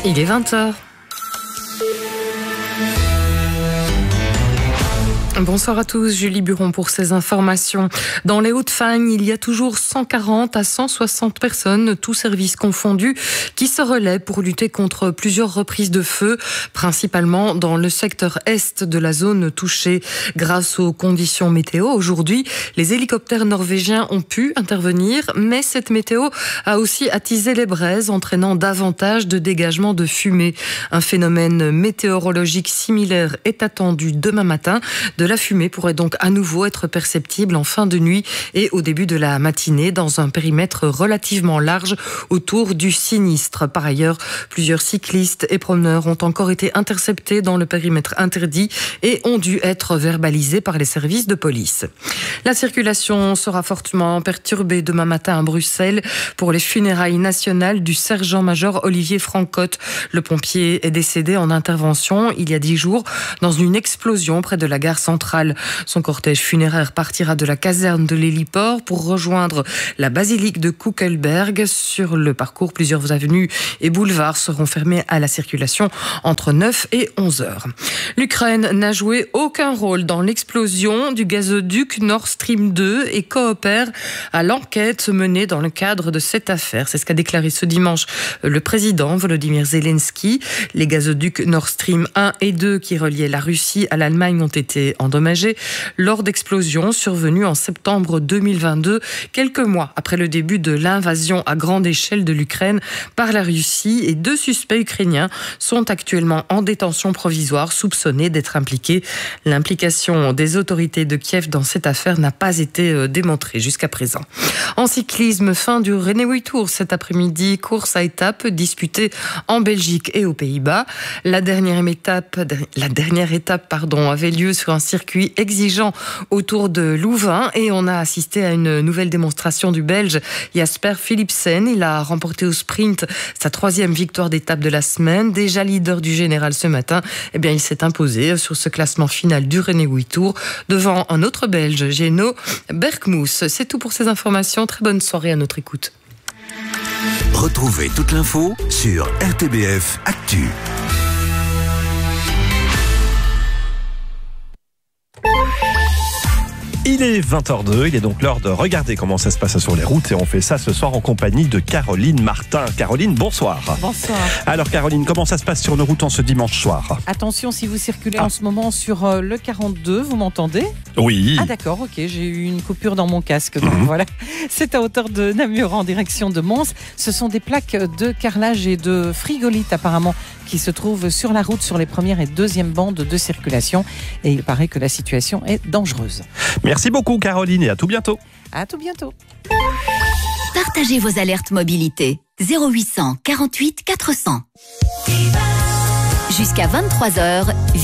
Il est 20h. Bonsoir à tous, Julie Buron pour ces informations. Dans les Hauts-de-Fagne, il y a toujours 140 à 160 personnes, tous services confondus, qui se relaient pour lutter contre plusieurs reprises de feu, principalement dans le secteur est de la zone touchée. Grâce aux conditions météo, aujourd'hui, les hélicoptères norvégiens ont pu intervenir, mais cette météo a aussi attisé les braises, entraînant davantage de dégagement de fumée. Un phénomène météorologique similaire est attendu demain matin. De la fumée pourrait donc à nouveau être perceptible en fin de nuit et au début de la matinée dans un périmètre relativement large autour du sinistre. Par ailleurs, plusieurs cyclistes et promeneurs ont encore été interceptés dans le périmètre interdit et ont dû être verbalisés par les services de police. La circulation sera fortement perturbée demain matin à Bruxelles pour les funérailles nationales du sergent-major Olivier Francotte. Le pompier est décédé en intervention il y a 10 jours dans une explosion près de la gare centrale. Son cortège funéraire partira de la caserne de l'héliport pour rejoindre la basilique de Kuckelberg. Sur le parcours, plusieurs avenues et boulevards seront fermés à la circulation entre 9 et 11 heures. L'Ukraine n'a joué aucun rôle dans l'explosion du gazoduc Nord Stream 2 et coopère à l'enquête menée dans le cadre de cette affaire. C'est ce qu'a déclaré ce dimanche le président Volodymyr Zelensky. Les gazoducs Nord Stream 1 et 2 qui reliaient la Russie à l'Allemagne ont été endommagés lors d'explosions survenues en septembre 2022, quelques mois après le début de l'invasion à grande échelle de l'Ukraine par la Russie. Et 2 suspects ukrainiens sont actuellement en détention provisoire, soupçonnés d'être impliqués. L'implication des autorités de Kiev dans cette affaire n'a pas été démontrée jusqu'à présent. En cyclisme, fin du Renéouy Tour cet après-midi, course à étapes disputée en Belgique et aux Pays-Bas. La dernière étape avait lieu sur un circuit exigeant autour de Louvain et on a assisté à une nouvelle démonstration du Belge Jasper Philipsen. Il a remporté au sprint sa 3e victoire d'étape de la semaine. Déjà leader du général ce matin, il s'est imposé sur ce classement final du Renéouy Tour devant un autre Belge, Geno Berkmoes. C'est tout pour ces informations. Très bonne soirée à notre écoute. Retrouvez toute l'info sur RTBF Actu. Il est 20h02, il est donc l'heure de regarder comment ça se passe sur les routes et on fait ça ce soir en compagnie de Caroline Martin. Caroline, bonsoir. Bonsoir. Alors Caroline, comment ça se passe sur nos routes en ce dimanche soir ? Attention, si vous circulez en ce moment sur le 42, vous m'entendez ? Oui. Ah d'accord, ok, j'ai eu une coupure dans mon casque, donc voilà. C'est à hauteur de Namur en direction de Mons. Ce sont des plaques de carrelage et de frigolite apparemment qui se trouvent sur la route sur les premières et deuxièmes bandes de circulation et il paraît que la situation est dangereuse. Merci beaucoup Caroline et à tout bientôt. À tout bientôt. Partagez vos alertes mobilité 0800 48 400. Jusqu'à 23h,